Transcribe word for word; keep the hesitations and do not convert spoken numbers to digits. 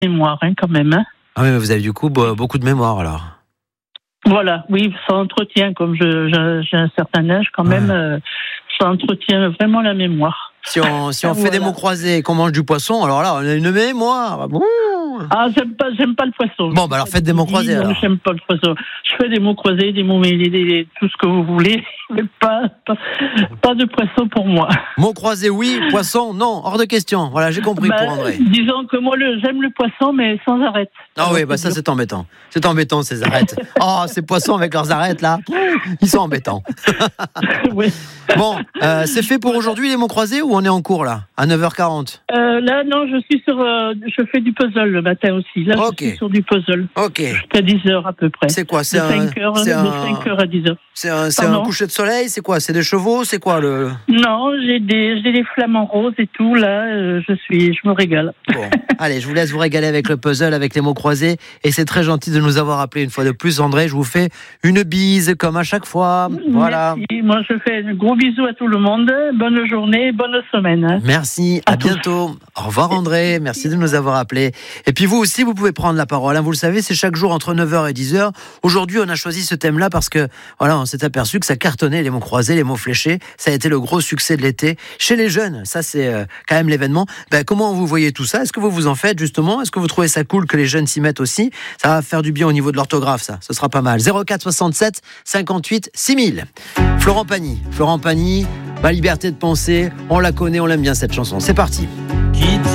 mémoire, hein, quand même. Hein. Ah oui, mais vous avez du coup beaucoup de mémoire alors. Voilà, oui, ça entretient, comme je, je, j'ai un certain âge quand même, ouais. euh, ça entretient vraiment la mémoire. Si on, si on fait voilà. des mots croisés et qu'on mange du poisson, alors là, on a une mémoire. Bon. Ah, j'aime pas, j'aime pas le poisson. Bon, bah alors faites des mots croisés. Non, alors. j'aime pas le poisson. Je fais des mots croisés, des mots mêlés, des, des, tout ce que vous voulez, mais pas, pas, pas de poisson pour moi. Mots croisés, oui. Poisson, non. Hors de question. Voilà, j'ai compris bah, pour André. Disons que moi, le, j'aime le poisson, mais sans arête. Ah oui, bah ça c'est embêtant. C'est embêtant ces arêtes. Oh, ces poissons avec leurs arêtes là, ils sont embêtants. Oui. Bon, euh, c'est fait pour aujourd'hui les mots croisés ou on est en cours là, à neuf heures quarante? euh, Là, non, je suis sur, euh, je fais du puzzle le matin aussi. Là, okay. je suis sur du puzzle. Ok. Jusqu'à dix heures à peu près. C'est quoi? C'est de un, cinq heures, c'est de un, cinq heures à dix heures. C'est un, c'est un coucher de soleil? C'est quoi? C'est des chevaux? C'est quoi le? Non, j'ai des, j'ai des flamants roses et tout. Là, euh, je suis, je me régale. Bon, allez, je vous laisse vous régaler avec le puzzle, avec les mots croisés. Et c'est très gentil de nous avoir appelé une fois de plus, André. Je vous fais une bise comme à chaque fois. Voilà. Merci. Moi, je fais un gros bisou à tout le monde. Bonne journée, bonne semaine. Hein. Merci. À, à bientôt. Au revoir, André. Merci de nous avoir appelés. Et puis vous aussi, vous pouvez prendre la parole. Hein. Vous le savez, c'est chaque jour entre neuf heures et dix heures. Aujourd'hui, on a choisi ce thème-là parce que, voilà, on s'est aperçu que ça cartonnait, les mots croisés, les mots fléchés. Ça a été le gros succès de l'été chez les jeunes. Ça, c'est euh, quand même l'événement. Ben, comment vous voyez tout ça? Est-ce que vous vous en faites, justement? Est-ce que vous trouvez ça cool que les jeunes s'y mettent aussi? Ça va faire du bien au niveau de l'orthographe, ça. Ce sera pas mal. zéro quatre soixante-sept cinquante-huit six mille. Florent Pagny. Florent Pagny, Ma liberté de penser. On la connaît, on l'aime bien cette chanson. C'est parti.